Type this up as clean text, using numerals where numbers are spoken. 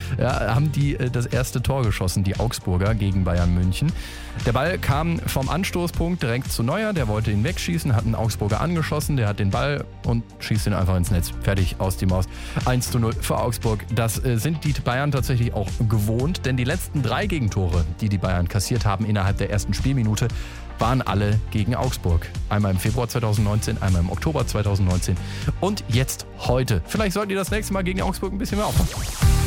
haben die das erste Tor geschossen, die Augsburger gegen Bayern München. Der Ball kam vom Anstoßpunkt direkt zu Neuer, der wollte ihn wegschießen, hat einen Augsburger angeschossen, der hat den Ball und schießt ihn einfach ins Netz. Fertig, aus die Maus. 1:0 für Augsburg. Das sind die Bayern tatsächlich auch gewohnt, denn die letzten 3 Gegentore, die Bayern kassiert haben innerhalb der ersten Spielminute, waren alle gegen Augsburg. Einmal im Februar 2019, einmal im Oktober 2019 und jetzt heute. Vielleicht sollten die das nächste Mal gegen Augsburg ein bisschen mehr aufpassen.